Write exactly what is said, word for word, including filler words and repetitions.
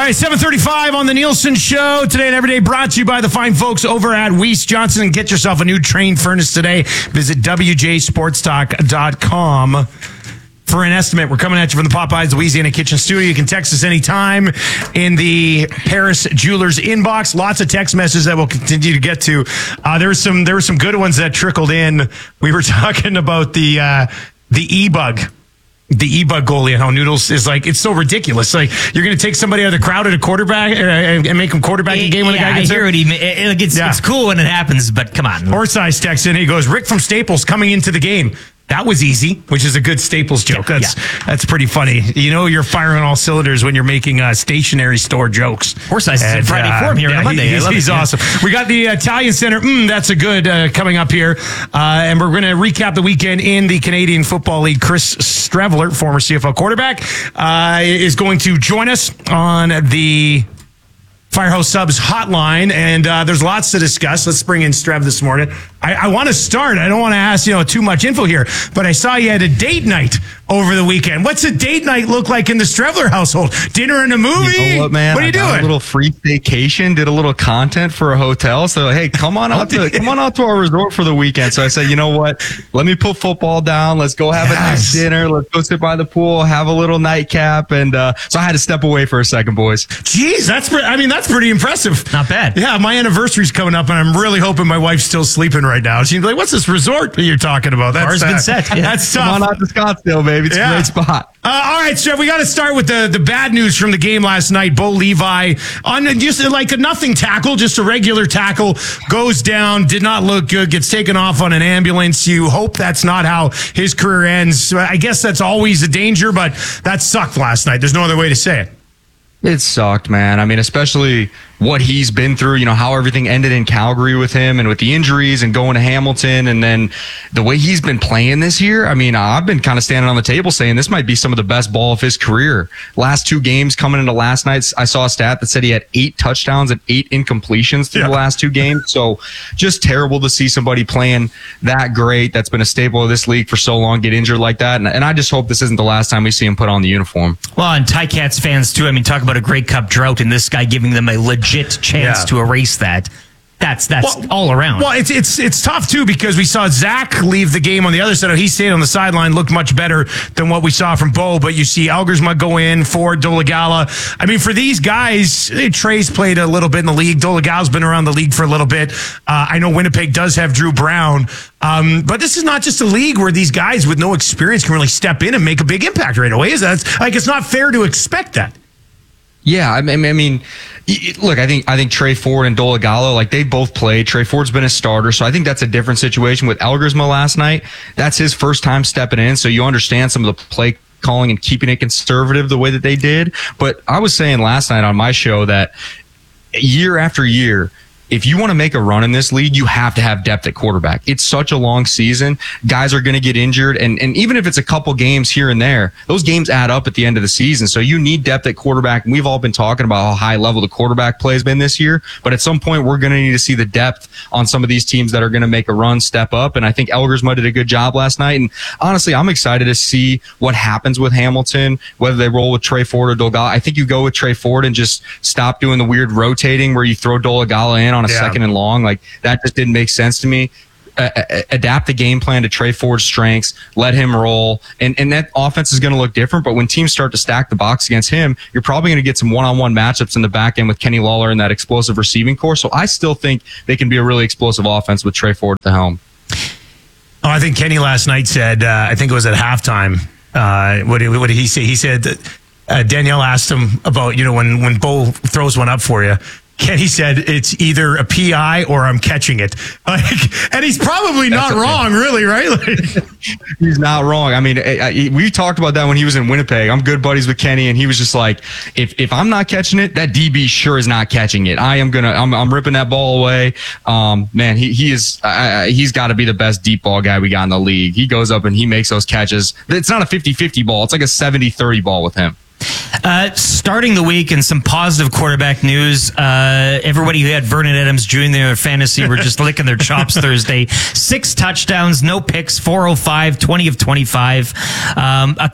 right, seven thirty-five on the Nielsen Show. Today and every day brought to you by the fine folks over at Weiss Johnson. Get yourself a new Train furnace today. Visit w j sports talk dot com for an estimate. We're coming at you from the Popeyes Louisiana Kitchen Studio. You can text us anytime in the Paris Jewelers inbox. Lots of text messages that we'll continue to get to. Uh, there were some there were some good ones that trickled in. We were talking about the uh, the e-bug. The e-bug goalie and how Noodles is like, it's so ridiculous. Like, you're going to take somebody out of the crowd at a quarterback uh, and make him quarterback a game when yeah, the guy gets I hear there? what he it, it's, yeah. it's cool when it happens, but come on. Horse Eyes texts in. He goes, Rick from Staples coming into the game. That was easy, which is a good Staples joke. Yeah, that's yeah. that's pretty funny. You know, you're firing all cylinders when you're making uh, stationary store jokes. Horse Eyes is Friday uh, form here yeah, on Monday. He, he's he's it, awesome. Yeah. We got the Italian Center. Mm, that's a good uh, coming up here. Uh, and we're going to recap the weekend in the Canadian Football League. Chris Streveler, former C F L quarterback, uh, is going to join us on the Firehouse Subs hotline, and uh, there's lots to discuss. Let's bring in Strev this morning. I, I want to start. I don't want to ask you know too much info here, but I saw you had a date night over the weekend. What's a date night look like in the Streveler household? Dinner and a movie? You know what, man? What are you I doing? Got a little free vacation. Did a little content for a hotel. So hey, come on out to come on out to our resort for the weekend. So I said, you know what? Let me put football down. Let's go have yes. a nice dinner. Let's go sit by the pool, have a little nightcap, and uh, so I had to step away for a second, boys. Jeez, that's pre- I mean that's pretty impressive. Not bad. Yeah, my anniversary's coming up, and I'm really hoping my wife's still sleeping right now. She's like, "What's this resort that you're talking about?" That's Bar's uh, been set. Yeah. That's tough. Come on out to Scottsdale, baby. It's yeah. a great spot. Uh, all right, Steph, we got to start with the, the bad news from the game last night. Bo Levi, on just like a nothing tackle, just a regular tackle, goes down, did not look good, gets taken off on an ambulance. You hope that's not how his career ends. I guess that's always a danger, but that sucked last night. There's no other way to say it. It sucked, man. I mean, especially what he's been through, you know, how everything ended in Calgary with him and with the injuries and going to Hamilton. And then the way he's been playing this year. I mean, I've been kind of standing on the table saying this might be some of the best ball of his career. Last two games coming into last night, I saw a stat that said he had eight touchdowns and eight incompletions through yeah. the last two games. So just terrible to see somebody playing that great. That's been a staple of this league for so long get injured like that. And, and I just hope this isn't the last time we see him put on the uniform. Well, and Ticats fans too. I mean, talk about a Grey Cup drought and this guy giving them a legit chance yeah. to erase that. That's that's well, all around. Well, it's it's it's tough too because we saw Zach leave the game on the other side. He stayed on the sideline, looked much better than what we saw from Bo. But you see Elgersma go in for Dolegala. I mean, for these guys, Trey's played a little bit in the league. Dolegala's been around the league for a little bit. Uh, I know Winnipeg does have Drew Brown, um, but this is not just a league where these guys with no experience can really step in and make a big impact right away. Is that like it's not fair to expect that? Yeah, I mean, I mean, look, I think I think Trey Ford and Dolegala, like they both played. Trey Ford's been a starter, so I think that's a different situation with Elgersma last night. That's his first time stepping in, so you understand some of the play calling and keeping it conservative the way that they did. But I was saying last night on my show that year after year, if you want to make a run in this league, you have to have depth at quarterback. It's such a long season. Guys are going to get injured. And, and even if it's a couple games here and there, those games add up at the end of the season. So you need depth at quarterback. And we've all been talking about how high level the quarterback play has been this year. But at some point, we're going to need to see the depth on some of these teams that are going to make a run step up. And I think Elgersma did a good job last night. And honestly, I'm excited to see what happens with Hamilton, whether they roll with Trey Ford or Dolegala. I think you go with Trey Ford and just stop doing the weird rotating where you throw Dolegala in on a yeah. second and long. Like that just didn't make sense to me. Uh, adapt the game plan to Trey Ford's strengths, let him roll, and and that offense is going to look different. But when teams start to stack the box against him, you're probably going to get some one-on-one matchups in the back end with Kenny Lawler and that explosive receiving core. So I still think they can be a really explosive offense with Trey Ford at the helm. Oh, I think Kenny last night said, uh, I think it was at halftime. Uh, what, did, what did he say? He said that uh, Danielle asked him about, you know, when when Bo throws one up for you. Kenny said it's either a P I or I'm catching it. Like, and he's probably not wrong, really, right? Like, he's not wrong. I mean, I, I, we talked about that when he was in Winnipeg. I'm good buddies with Kenny, and he was just like, if if I'm not catching it, that D B sure is not catching it. I am gonna, I'm, I'm ripping that ball away. Um, man, he he is, uh, he's got to be the best deep ball guy we got in the league. He goes up and he makes those catches. It's not a fifty-fifty ball. It's like a seventy thirty ball with him. Uh, starting the week and some positive quarterback news. Uh, everybody who had Vernon Adams Junior in their fantasy were just licking their chops Thursday. Six touchdowns, no picks, four oh five, twenty of twenty-five. Um, a